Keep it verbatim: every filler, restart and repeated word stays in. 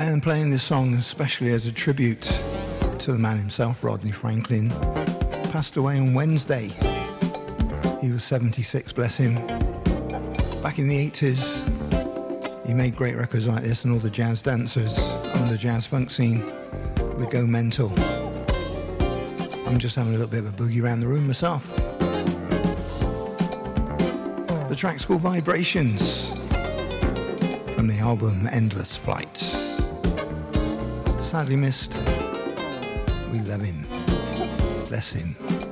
And playing this song especially as a tribute to the man himself, Rodney Franklin. Passed away on Wednesday. He was seventy-six, bless him. Back in the eighties, he made great records like this, and all the jazz dancers on the jazz funk scene would go mental. I'm just having a little bit of a boogie around the room myself. The track's called Vibrations from the album Endless Flight. Sadly missed. We love him. Bless him.